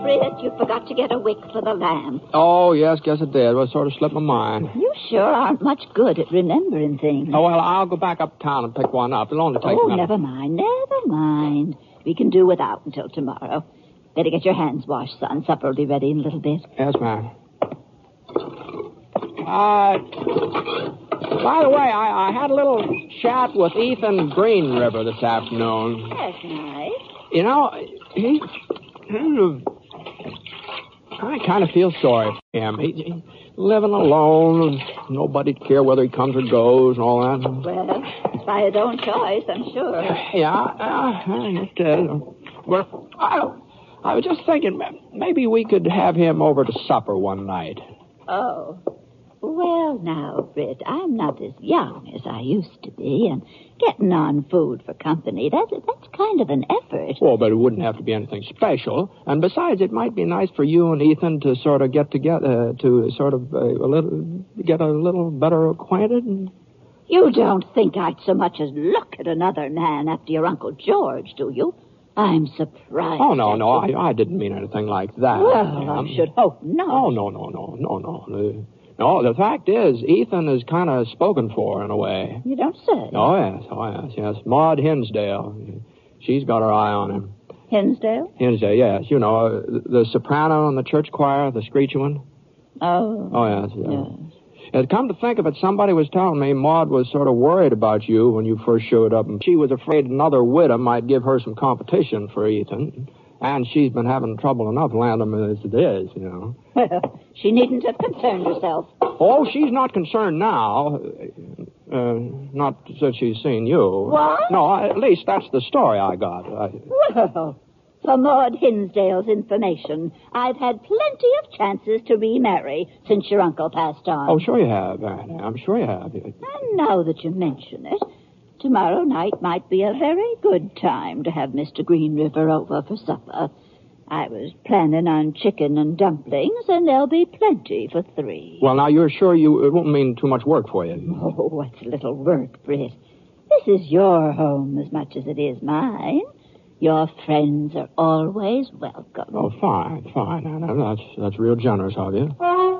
Britt, you forgot to get a wick for the lamp. Oh, yes, guess it did. Well, it sort of slipped my mind. You sure aren't much good at remembering things. Oh, well, I'll go back uptown and pick one up. It'll only take a minute. Never mind. We can do without until tomorrow. Better get your hands washed, son. Supper will be ready in a little bit. Yes, ma'am. By the way, I had a little chat with Ethan Green River this afternoon. That's nice. You know, I kind of feel sorry for him. He's living alone. Nobody care whether he comes or goes and all that. Well, it's by his own choice, I'm sure. Yeah, it is. Well, I was just thinking maybe we could have him over to supper one night. Oh. Well, now, Britt, I'm not as young as I used to be, and getting on food for company, that's kind of an effort. Oh, but it wouldn't have to be anything special. And besides, it might be nice for you and Ethan to sort of get together, to sort of get a little better acquainted. You don't think I'd so much as look at another man after your Uncle George, do you? I'm surprised. Oh, no, I didn't mean anything like that. Well, I should hope not. Oh, no. No, the fact is, Ethan is kind of spoken for in a way. You don't say. Oh, yes. Maud Hinsdale. She's got her eye on him. Hinsdale? Hinsdale, yes. You know, the soprano in the church choir, the screechy one. Oh. Yes. And come to think of it, somebody was telling me Maud was sort of worried about you when you first showed up, and she was afraid another widow might give her some competition for Ethan. And she's been having trouble enough landing him as it is, you know. Well, she needn't have concerned herself. Oh, she's not concerned now. Not since she's seen you. What? No, at least that's the story I got. Well, for Maud Hinsdale's information, I've had plenty of chances to remarry since your uncle passed on. Oh, sure you have, Anne. I'm sure you have. And now that you mention it, tomorrow night might be a very good time to have Mr. Green River over for supper. I was planning on chicken and dumplings, and there'll be plenty for 3. Well, now, you're sure it won't mean too much work for you? Oh, what's a little work, Britt? This is your home as much as it is mine. Your friends are always welcome. Oh, fine, Anna. That's real generous of you.